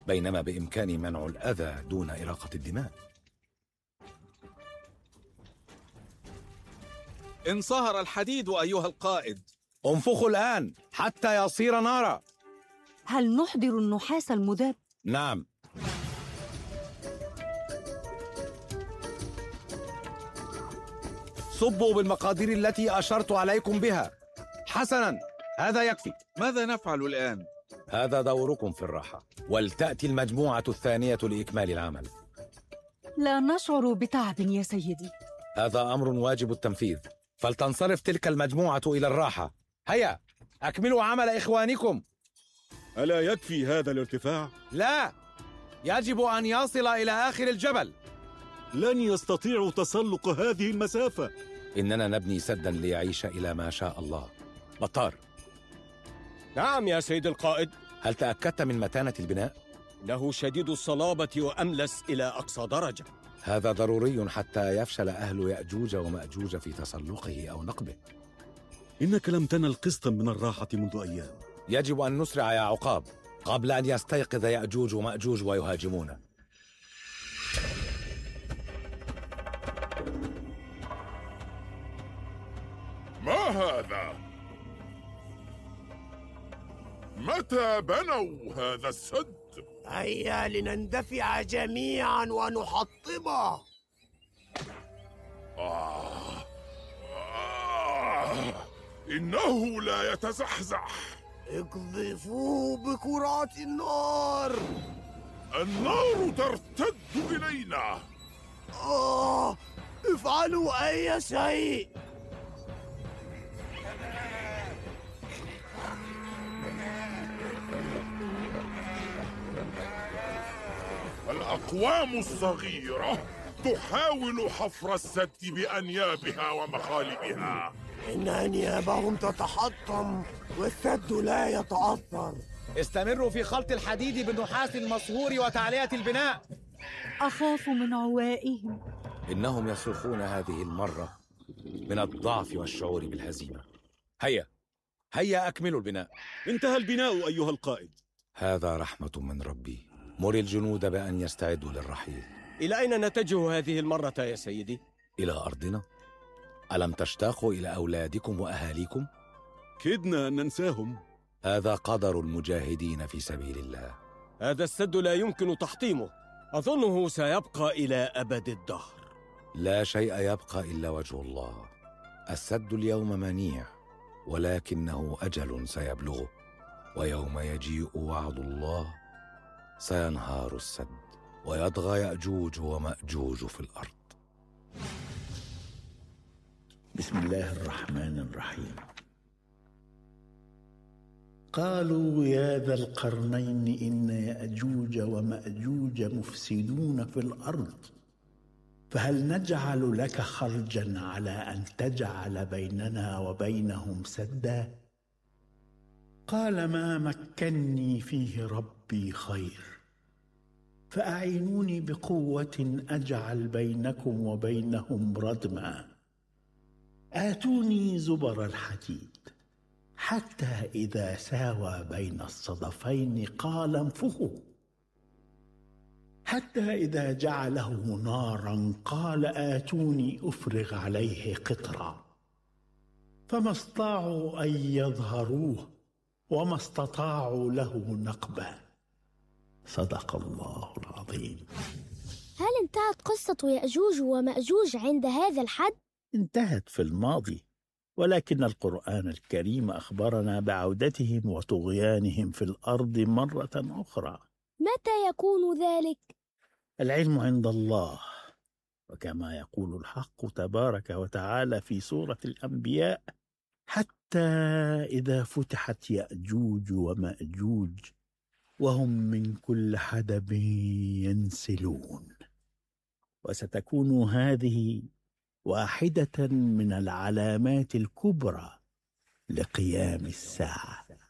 بينما بإمكاني منع الأذى دون إراقة الدماء. انصهر الحديد أيها القائد. انفخوا الآن حتى يصير نارا. هل نحضر النحاس المذاب؟ نعم. صبوا بالمقادير التي أشرت عليكم بها. حسناً، هذا يكفي. ماذا نفعل الآن؟ هذا دوركم في الراحة، ولتأتي المجموعة الثانية لإكمال العمل. لا نشعر بتعب يا سيدي. هذا أمر واجب التنفيذ، فلتنصرف تلك المجموعة إلى الراحة. هيا أكملوا عمل إخوانكم. ألا يكفي هذا الارتفاع؟ لا، يجب أن يصل إلى آخر الجبل. لن يستطيعوا تسلق هذه المسافة. إننا نبني سداً ليعيش إلى ما شاء الله. بطار. نعم يا سيد القائد. هل تأكدت من متانة البناء؟ إنه شديد الصلابة وأملس إلى أقصى درجة. هذا ضروري حتى يفشل أهل يأجوج ومأجوج في تسلقه أو نقبه. إنك لم تنل قسطا من الراحة منذ أيام. يجب أن نسرع يا عقاب قبل أن يستيقظ يأجوج ومأجوج ويهاجمون. ما هذا؟ متى بنوا هذا السد؟ هيا لنندفع جميعا ونحطمه. إنه لا يتزحزح. اقذفوه بكرات النار. النار ترتد إلينا. افعلوا أي شيء. الأقوام الصغيرة تحاول حفر السد بأنيابها ومخالبها. إن أنيابهم تتحطم والسد لا يتأثر. استمروا في خلط الحديد بالنحاس المصهور وتعلية البناء. أخاف من عوائهم. إنهم يصرخون هذه المرة من الضعف والشعور بالهزيمة. هيا أكملوا البناء. انتهى البناء أيها القائد. هذا رحمة من ربي. مر الجنود بأن يستعدوا للرحيل. إلى أين نتجه هذه المرة يا سيدي؟ إلى أرضنا. ألم تشتاقوا إلى أولادكم وأهاليكم؟ كدنا أن ننساهم. هذا قدر المجاهدين في سبيل الله. هذا السد لا يمكن تحطيمه. أظنه سيبقى إلى أبد الدهر. لا شيء يبقى إلا وجه الله. السد اليوم منيع، ولكنه أجل سيبلغه، ويوم يجيء وعد الله سينهار السد ويطغى يأجوج ومأجوج في الأرض. بسم الله الرحمن الرحيم. قالوا يا ذا القرنين إن يأجوج ومأجوج مفسدون في الأرض فهل نجعل لك خرجا على أن تجعل بيننا وبينهم سدا؟ قال ما مكني فيه ربي خير فأعينوني بقوة أجعل بينكم وبينهم ردما. آتوني زبر الحديد حتى إذا ساوى بين الصدفين قال انفخوا، حتى إذا جعله نارا قال آتوني أفرغ عليه قطرا، فما استطاعوا أن يظهروه وما استطاعوا له نقبا. صدق الله العظيم. هل انتهت قصة يأجوج ومأجوج عند هذا الحد؟ انتهت في الماضي، ولكن القرآن الكريم أخبرنا بعودتهم وطغيانهم في الأرض مرة أخرى. متى يكون ذلك؟ العلم عند الله، وكما يقول الحق تبارك وتعالى في سورة الأنبياء: حتى إذا فتحت يأجوج ومأجوج وهم من كل حدب ينسلون. وستكون هذه واحدة من العلامات الكبرى لقيام الساعة.